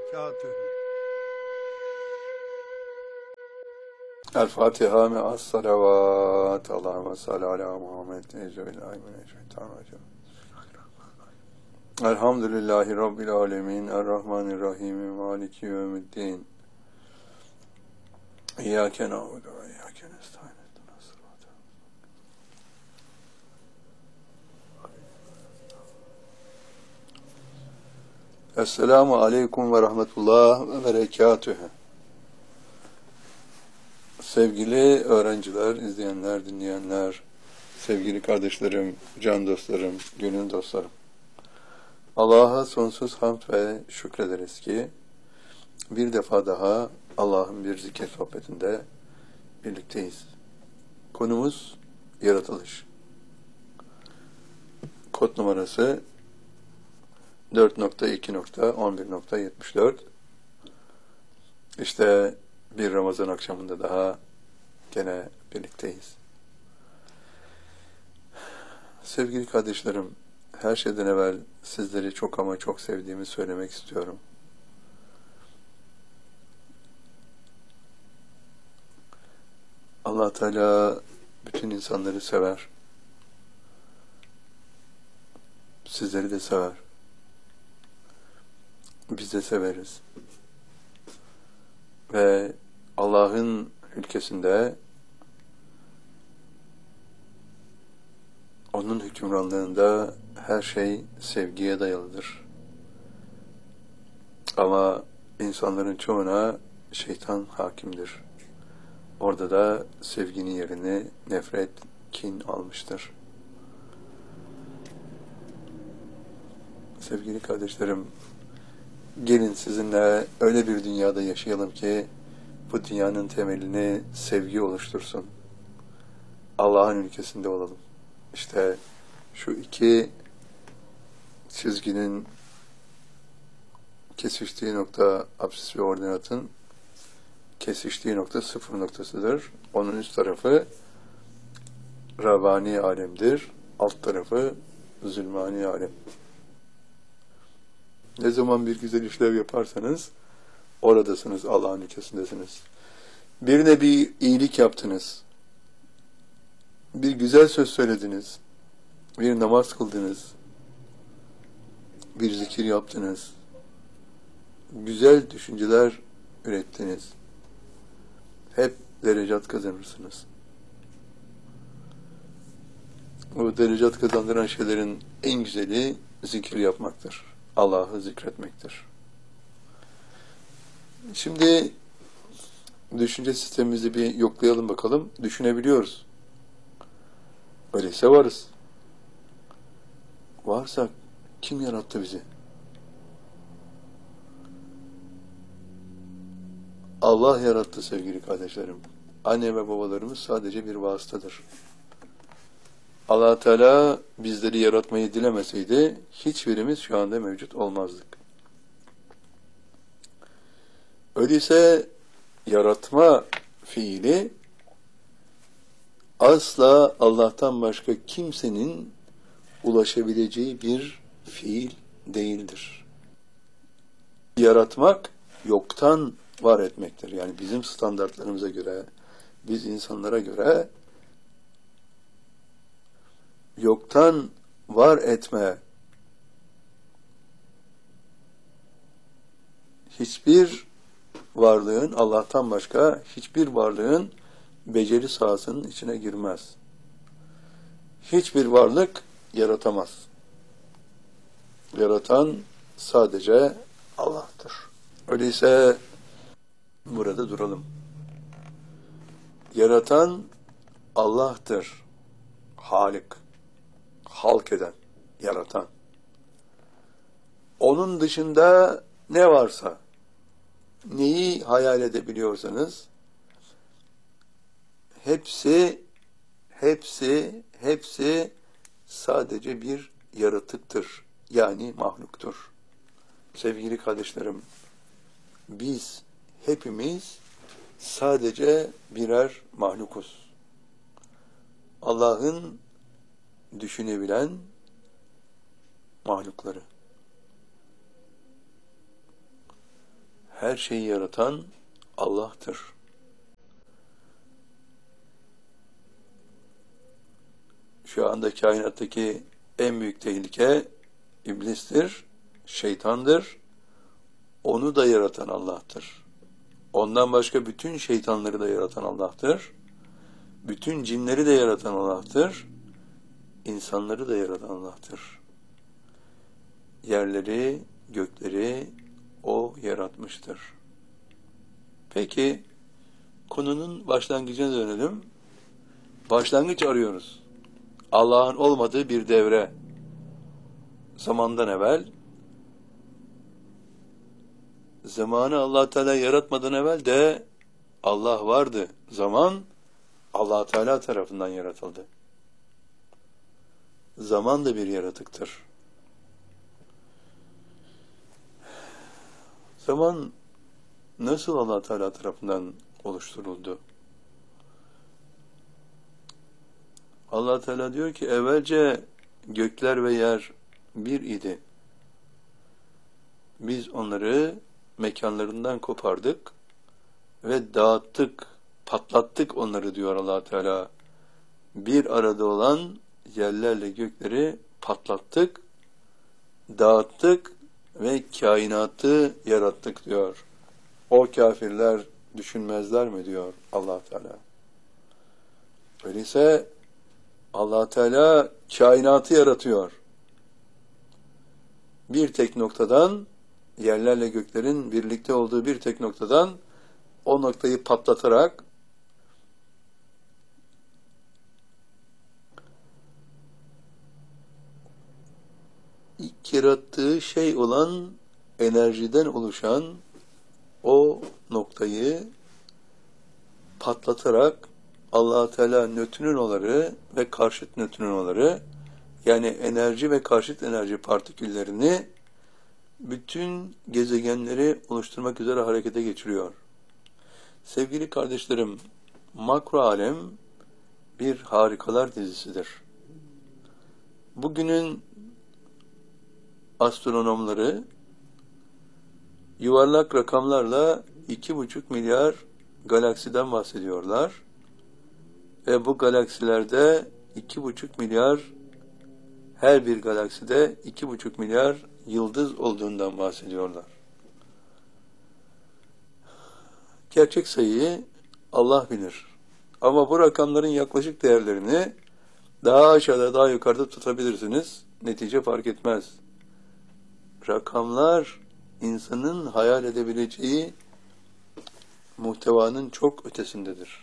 وبركاته. El-Fatiha me'as salavat. Allahümme salli ala Muhammed. Euzubillahimineşşeytanirracim. Elhamdülillahi Rabbil alemin. Errahmanirrahim. Maliki yevmiddin. İyyâke na'budu ve iyyâke nestaîn. Esselamu aleyküm ve rahmetullah ve berekatühü. Sevgili öğrenciler, izleyenler, dinleyenler, sevgili kardeşlerim, can dostlarım, gönül dostlarım. Allah'a sonsuz hamd ve şükrederiz ki bir defa daha Allah'ın bir zikir sohbetinde birlikteyiz. Konumuz yaratılış. Kod numarası 4.2.11.74. İşte bir Ramazan akşamında daha gene birlikteyiz. Sevgili kardeşlerim, her şeyden evvel sizleri çok ama çok sevdiğimi söylemek istiyorum. Allah Teala bütün insanları sever. Sizleri de sever. Biz de severiz. Ve Allah'ın ülkesinde, onun hükümranlığında her şey sevgiye dayalıdır. Ama insanların çoğuna şeytan hakimdir. Orada da sevginin yerini nefret, kin almıştır. Sevgili kardeşlerim, gelin sizinle öyle bir dünyada yaşayalım ki bu dünyanın temelini sevgi oluştursun. Allah'ın ülkesinde olalım. İşte şu iki çizginin kesiştiği nokta apsis ve ordinatın kesiştiği nokta sıfır noktasıdır. Onun üst tarafı Rabbani alemdir. Alt tarafı zulmani alem. Ne zaman bir güzel işlev yaparsanız oradasınız, Allah'ın ülkesindesiniz. Birine bir iyilik yaptınız. Bir güzel söz söylediniz. Bir namaz kıldınız. Bir zikir yaptınız. Güzel düşünceler ürettiniz. Hep derecat kazanırsınız. O derecat kazandıran şeylerin en güzeli zikir yapmaktır. Allah'ı zikretmektir. Şimdi düşünce sistemimizi bir yoklayalım bakalım. Düşünebiliyoruz. Öyleyse varız. Varsak kim yarattı bizi? Allah yarattı sevgili kardeşlerim. Anne ve babalarımız sadece bir vasıtadır. Allah Teala bizleri yaratmayı dilemeseydi hiçbirimiz şu anda mevcut olmazdık. Öyleyse yaratma fiili asla Allah'tan başka kimsenin ulaşabileceği bir fiil değildir. Yaratmak yoktan var etmektir. Yani bizim standartlarımıza göre, biz insanlara göre yoktan var etme hiçbir varlığın, Allah'tan başka hiçbir varlığın beceri sahasının içine girmez. Hiçbir varlık yaratamaz. Yaratan sadece Allah'tır. Öyleyse burada duralım. Yaratan Allah'tır. Halik. Halk eden, yaratan. Onun dışında ne varsa, neyi hayal edebiliyorsanız, hepsi sadece bir yaratıktır. Yani mahluktur. Sevgili kardeşlerim, biz hepimiz sadece birer mahlukuz. Allah'ın düşünebilen mahlukları. her şeyi yaratan Allah'tır. Şu anda kainattaki en büyük tehlike iblistir, şeytandır. Onu da yaratan Allah'tır. Ondan başka bütün şeytanları da yaratan Allah'tır. Bütün cinleri de yaratan Allah'tır. İnsanları da yaratan Allah'tır. Yerleri, gökleri O yaratmıştır. Peki, konunun başlangıcına dönelim. Başlangıç arıyoruz. Allah'ın olmadığı bir devre. Zamandan evvel, zamanı Allah Teala yaratmadan evvel de Allah vardı. Zaman Allah Teala tarafından yaratıldı. Zaman da bir yaratıktır. Zaman nasıl Allah Teala tarafından oluşturuldu? Allah Teala diyor ki evvelce gökler ve yer bir idi. Biz onları mekanlarından kopardık ve dağıttık, patlattık onları diyor Allah Teala. Bir arada olan yerlerle gökleri patlattık, dağıttık ve kainatı yarattık diyor. O kafirler düşünmezler mi diyor Allah Teala. Öyleyse Allah Teala kainatı yaratıyor. Bir tek noktadan, yerlerle göklerin birlikte olduğu bir tek noktadan o noktayı patlatarak ilk yarattığı şey olan enerjiden oluşan o noktayı patlatarak Allah Teala nötrinoları ve karşıt nötrinoları, yani enerji ve karşıt enerji partiküllerini bütün gezegenleri oluşturmak üzere harekete geçiriyor. Sevgili kardeşlerim, makro alem bir harikalar dizisidir. Bugünün astronomları yuvarlak rakamlarla 2,5 milyar galaksiden bahsediyorlar. Ve bu galaksilerde 2,5 milyar, her bir galakside 2,5 milyar yıldız olduğundan bahsediyorlar. Gerçek sayıyı Allah bilir. Ama bu rakamların yaklaşık değerlerini daha aşağıda, daha yukarıda tutabilirsiniz. Netice fark etmez. Rakamlar insanın hayal edebileceği muhtevanın çok ötesindedir.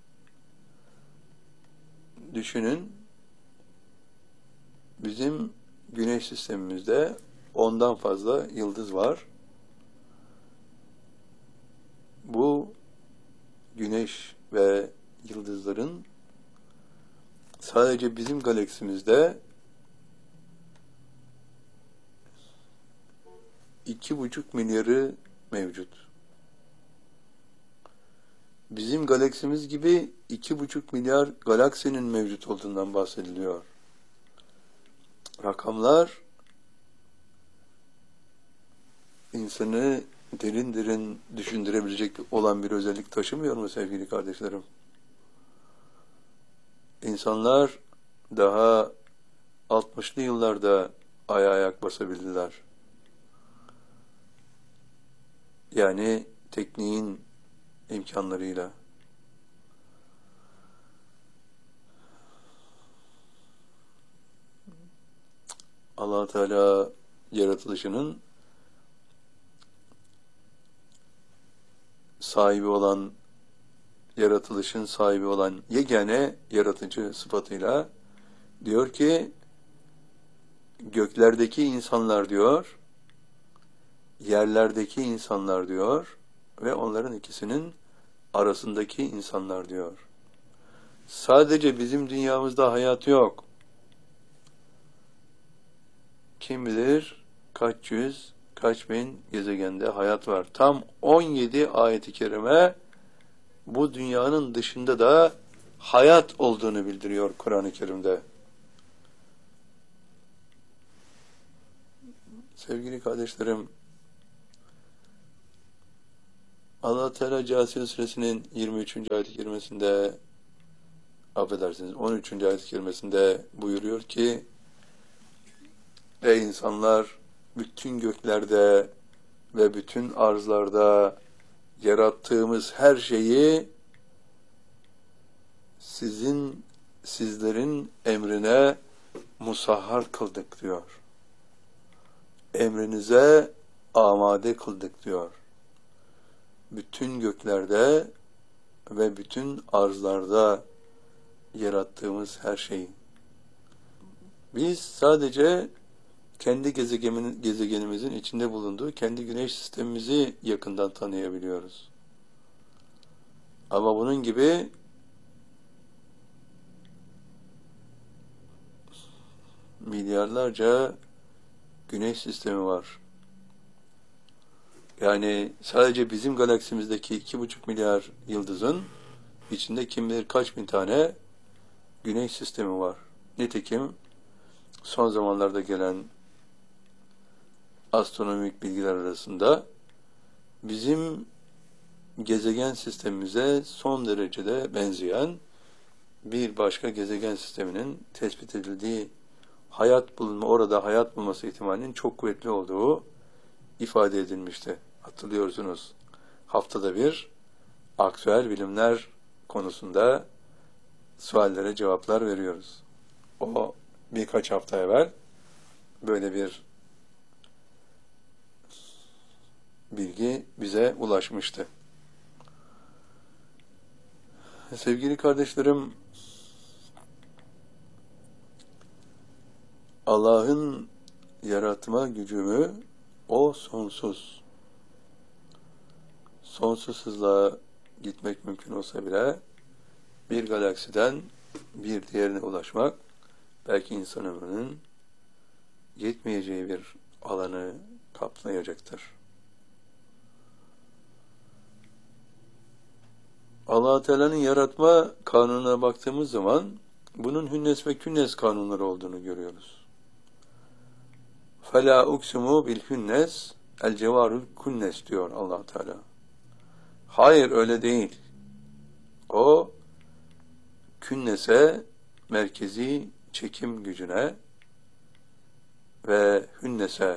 Düşünün, bizim Güneş sistemimizde 10'dan fazla yıldız var. Bu Güneş ve yıldızların sadece bizim galaksimizde 2,5 milyarı mevcut. Bizim galaksimiz gibi 2,5 milyar galaksinin mevcut olduğundan bahsediliyor. Rakamlar insanı derin derin düşündürebilecek olan bir özellik taşımıyor mu sevgili kardeşlerim? İnsanlar daha 60'lı yıllarda aya ayak basabildiler. Yani tekniğin imkanlarıyla. Allah Teala yaratılışının sahibi olan, yaratılışın sahibi olan yegane yaratıcı sıfatıyla diyor ki, göklerdeki insanlar diyor, yerlerdeki insanlar diyor ve onların ikisinin arasındaki insanlar diyor. Sadece bizim dünyamızda hayat yok. Kim bilir kaç yüz, kaç bin gezegende hayat var. Tam 17 ayet-i kerime bu dünyanın dışında da hayat olduğunu bildiriyor Kur'an-ı Kerim'de. Sevgili kardeşlerim, Allah Teala Câsiye Suresinin 23. ayet-i kerimesinde, affedersiniz 13. ayet-i kerimesinde buyuruyor ki: Ey insanlar, bütün göklerde ve bütün arzlarda yarattığımız her şeyi sizlerin emrine musahhar kıldık diyor. Emrinize amade kıldık diyor. Bütün göklerde ve bütün arzlarda yarattığımız her şeyi. Biz sadece kendi gezegenimizin içinde bulunduğu kendi güneş sistemimizi yakından tanıyabiliyoruz. Ama bunun gibi milyarlarca güneş sistemi var. Yani sadece bizim galaksimizdeki 2,5 milyar yıldızın içinde kim bilir kaç bin tane güneş sistemi var. Nitekim son zamanlarda gelen astronomik bilgiler arasında bizim gezegen sistemimize son derecede benzeyen bir başka gezegen sisteminin tespit edildiği, orada hayat bulması ihtimalinin çok kuvvetli olduğu ifade edilmişti. Hatırlıyorsunuz. Haftada bir aktüel bilimler konusunda suallere cevaplar veriyoruz. O birkaç hafta evvel böyle bir bilgi bize ulaşmıştı. Sevgili kardeşlerim, Allah'ın yaratma gücü o sonsuz. Sonsuz hızla gitmek mümkün olsa bile bir galaksiden bir diğerine ulaşmak belki insan ömrünün yetmeyeceği bir alanı kaplayacaktır. Allah-u Teala'nın yaratma kanununa baktığımız zaman bunun hünnes ve künnes kanunları olduğunu görüyoruz. فَلَا اُقْسُمُ بِالْهُنَّسِ الْجَوَارُ الْكُنَّسِ diyor Allah Teala. Hayır, öyle değil. O künnese, merkezi çekim gücüne ve hünnese,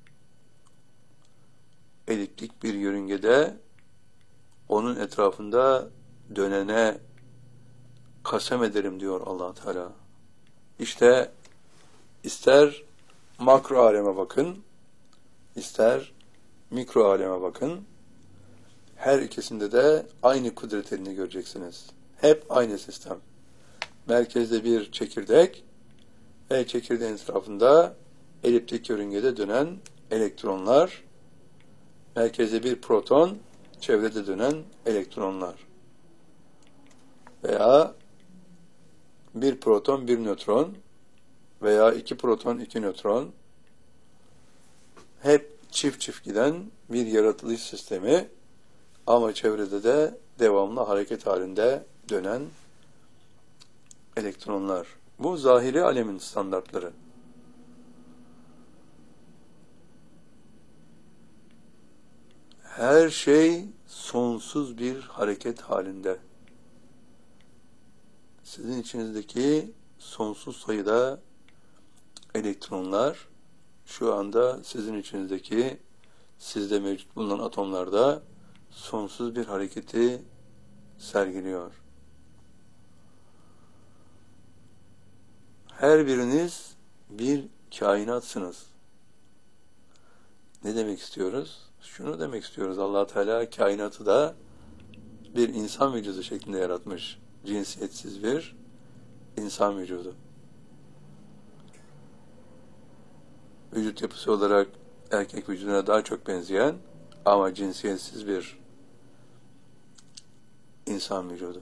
eliptik bir yörüngede onun etrafında dönene kasem ederim diyor Allah Teala. İşte ister makro aleme bakın, ister mikro aleme bakın, her ikisinde de aynı kudret elini göreceksiniz. Hep aynı sistem. Merkezde bir çekirdek ve çekirdeğin etrafında eliptik yörüngede dönen elektronlar, merkezde bir proton, çevrede dönen elektronlar. Veya bir proton, bir nötron veya iki proton, iki nötron, hep çift çift giden bir yaratılış sistemi ama çevrede de devamlı hareket halinde dönen elektronlar. Bu zahiri alemin standartları. Her şey sonsuz bir hareket halinde. Sizin içinizdeki sonsuz sayıda elektronlar şu anda sizin içinizdeki, sizde mevcut bulunan atomlarda sonsuz bir hareketi sergiliyor. Her biriniz bir kainatsınız. Ne demek istiyoruz? Şunu demek istiyoruz. Allah Teala kainatı da bir insan vücudu şeklinde yaratmış. Cinsiyetsiz bir insan vücudu. Vücut yapısı olarak erkek vücuduna daha çok benzeyen ama cinsiyetsiz bir insan vücudu.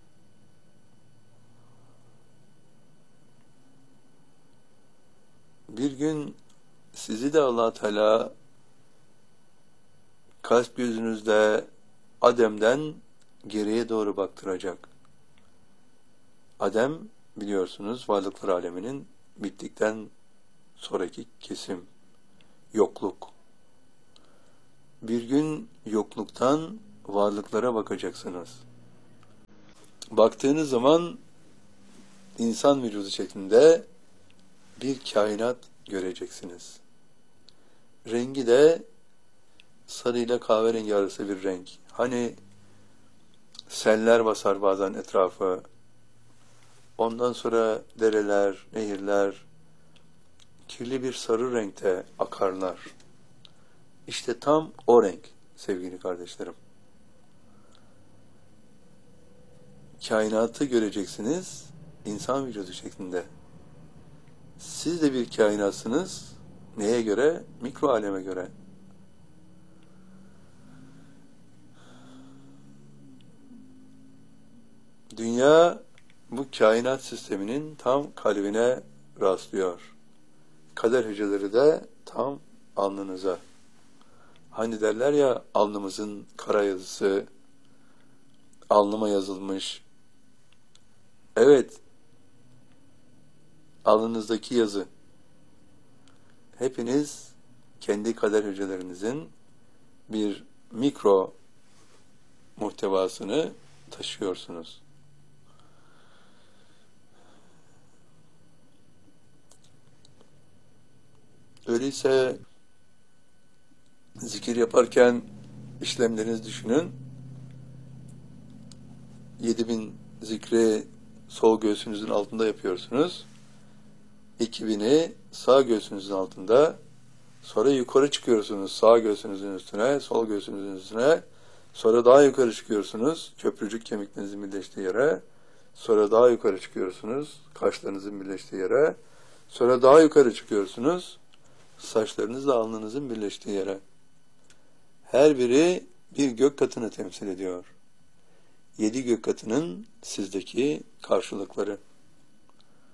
Bir gün sizi de Allah Teala kalp gözünüzde Adem'den geriye doğru baktıracak. Adem, biliyorsunuz, varlıklar aleminin bittikten sonraki kesim, yokluk. Bir gün yokluktan varlıklara bakacaksınız. Baktığınız zaman insan vücudu şeklinde bir kainat göreceksiniz. Rengi de sarı ile kahverengi arası bir renk. Hani seller basar bazen etrafı. Ondan sonra dereler, nehirler kirli bir sarı renkte akarlar. İşte tam o renk sevgili kardeşlerim. Kainatı göreceksiniz insan vücudu şeklinde. Siz de bir kainatsınız. Neye göre? Mikro aleme göre. Dünya bu kainat sisteminin tam kalbine rastlıyor. Kader hücreleri de tam alnınıza. Hani derler ya, alnımızın kara yazısı alnıma yazılmış. Evet, alnınızdaki yazı. Hepiniz kendi kader hücrelerinizin bir mikro muhtevasını taşıyorsunuz. Öyleyse zikir yaparken işlemlerinizi düşünün. 7000 zikri sol göğsünüzün altında yapıyorsunuz. 2000'i sağ göğsünüzün altında. Sonra yukarı çıkıyorsunuz sağ göğsünüzün üstüne, sol göğsünüzün üstüne. Sonra daha yukarı çıkıyorsunuz köprücük kemiklerinizin birleştiği yere. Sonra daha yukarı çıkıyorsunuz kaşlarınızın birleştiği yere. Sonra daha yukarı çıkıyorsunuz saçlarınızla alnınızın birleştiği yere. Her biri bir gök katını temsil ediyor. 7 gök katının sizdeki karşılıkları.